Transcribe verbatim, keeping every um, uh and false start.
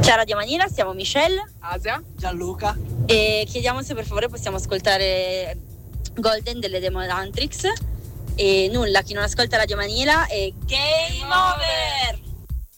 Ciao Radio Manila, siamo Michelle, Asia, Gianluca e chiediamo se per favore possiamo ascoltare Golden delle Demonatrix. E nulla, chi non ascolta Radio Manila è Game Over!